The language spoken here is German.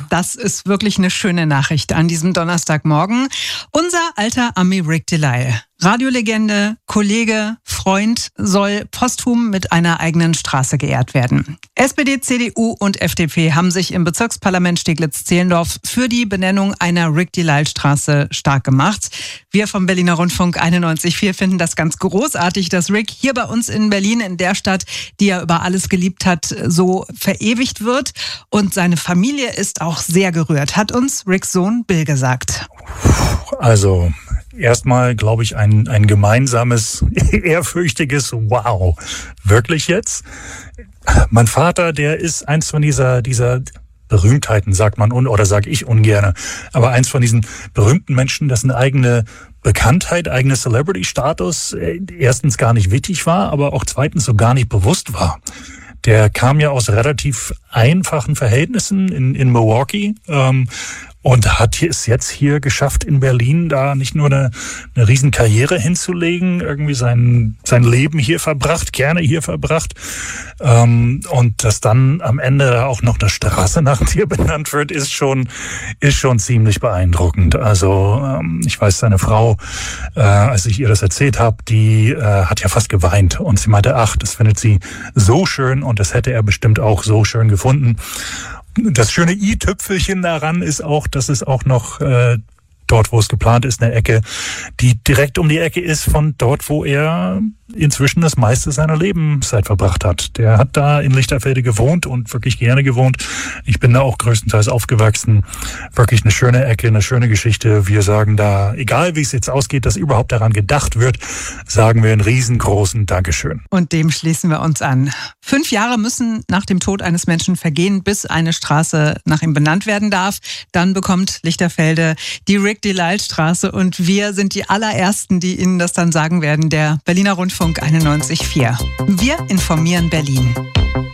Das ist wirklich eine schöne Nachricht an diesem Donnerstagmorgen. Unser alter Ami Rick Delisle, Radiolegende, Kollege, Freund, soll posthum mit einer eigenen Straße geehrt werden. SPD, CDU und FDP haben sich im Bezirksparlament Steglitz-Zehlendorf für die Benennung einer Rick Delisle-Straße stark gemacht. Wir vom Berliner Rundfunk 91.4 finden das ganz großartig, dass Rick hier bei uns in Berlin, in der Stadt, die er über alles geliebt hat, so verewigt wird. Und seine Familie ist auch sehr gerührt, hat uns Ricks Sohn Bill gesagt. Also erstmal, glaube ich, ein gemeinsames, ehrfürchtiges Wow. Wirklich jetzt? Mein Vater, der ist eins von dieser Berühmtheiten, sagt man, oder sage ich ungerne, aber eins von diesen berühmten Menschen, dessen eigene Bekanntheit, eigener Celebrity-Status erstens gar nicht wichtig war, aber auch zweitens so gar nicht bewusst war. Der kam ja aus relativ einfachen Verhältnissen in Milwaukee und hat es jetzt hier geschafft, in Berlin da nicht nur eine riesen Karriere hinzulegen, irgendwie sein Leben hier verbracht, gerne hier verbracht, und dass dann am Ende auch noch eine Straße nach dir benannt wird, ist schon ziemlich beeindruckend. Also ich weiß, seine Frau, als ich ihr das erzählt habe, die hat ja fast geweint und sie meinte, ach, das findet sie so schön und das hätte er bestimmt auch so schön gefunden. Das schöne i-Tüpfelchen daran ist auch, dass es auch noch dort, wo es geplant ist, eine Ecke, die direkt um die Ecke ist von dort, wo er inzwischen das meiste seiner Lebenszeit verbracht hat. Der hat da in Lichterfelde gewohnt und wirklich gerne gewohnt. Ich bin da auch größtenteils aufgewachsen. Wirklich eine schöne Ecke, eine schöne Geschichte. Wir sagen da, egal wie es jetzt ausgeht, dass überhaupt daran gedacht wird, sagen wir einen riesengroßen Dankeschön. Und dem schließen wir uns an. 5 Jahre müssen nach dem Tod eines Menschen vergehen, bis eine Straße nach ihm benannt werden darf. Dann bekommt Lichterfelde die Rick Delisle Straße und wir sind die allerersten, die Ihnen das dann sagen werden, der Berliner Rundfunk 91.4. Wir informieren Berlin.